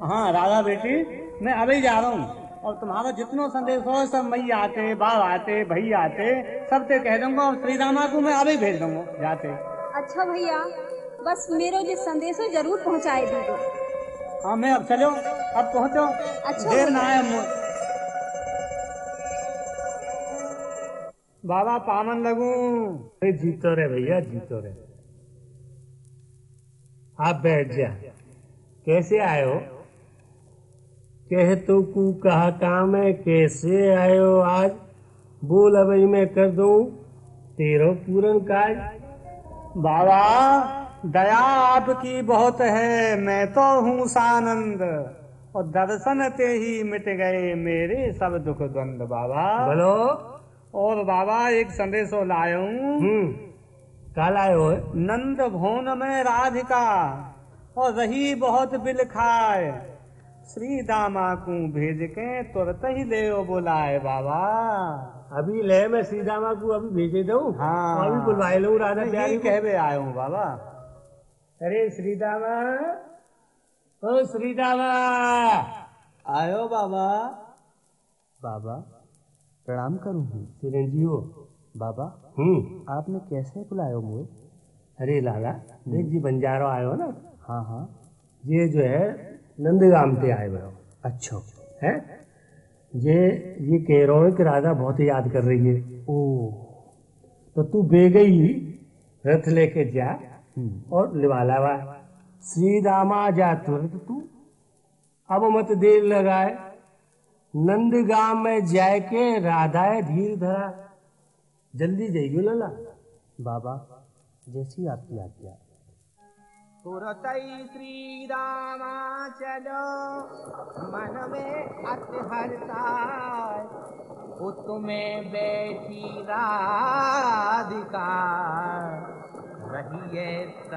हाँ राधा बेटी, मैं अभी जा रहा हूँ। और तुम्हारा जितनो संदेश हो सब मई आते, बाप आते, भई आते, सब ते कह दूंगा। और श्री रामा को मैं अभी भेज दूंगा जाते। अच्छा भैया, बस मेरो जो संदेश हो जरूर पहुँचाए दीजिए। हाँ मैं अब चलो, अब पहुँचो, अच्छा देर ना भैया। आए। बाबा पावन लगू। अरे जीतो रे भैया, जीतो रे। आप बैठ जा। कैसे आए हो? कह तो कू कहा काम है, कैसे आए हो आज? बोल अभी मैं कर दूं तेरो पूरन काज। बाबा दया आपकी बहुत है, मैं तो हूँ सानंद। और दर्शन ते ही मिट गए मेरे सब दुख द्वंद बाबा। बोलो। और बाबा एक संदेशो लाया हूँ। काल आए हो? नंद भवन में राधिका और रही बहुत बिल खाए। श्री दामा को भेज के तुरंत ही ले बुलाए बाबा। अभी ले मैं सीधामा को अभी भेजे दऊं। हाँ अभी बुलवाए लूं राधा प्यारी को। कहवे आए हूँ बाबा। अरे श्रीदामा, ओ श्रीदामा। आयो बाबा। बाबा प्रणाम करूँ। चिरंजीव हो बाबा। आपने कैसे बुलायो मुझे? अरे लाला देख जी, बंजारो आयो ना। हाँ हाँ। ये जो है नंदगाम से आए भयो। अच्छा है ये कह रहा हूँ कि राधा बहुत याद कर रही है। ओ तो तू बेगई रथ लेके जा और लिवाला वा। श्री रामा जा तुरंत तू, अब मत देर लगाए। नंदगाम में जाए के राधा धीर धरा, जल्दी जाइयो लाला। बाबा जैसी आपकी आज्ञा। तुरत श्री रामा चलो, मन में अति हर्षा, उत में बैठी राधिका, रही है